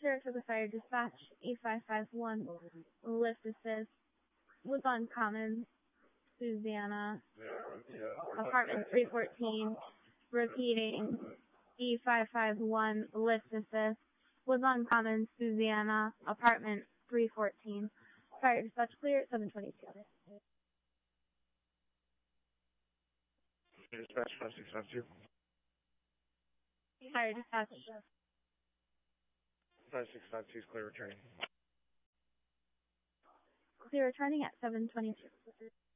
Clear for the fire dispatch, A551, lift assist, Woodlawn Commons, Susanna, apartment 314, repeating, E551, lift assist, Woodlawn Commons, Susanna, apartment 314. Fire dispatch clear at 722. Dispatch 5652. Fire dispatch. 5652 is clear returning. Clear returning at 722.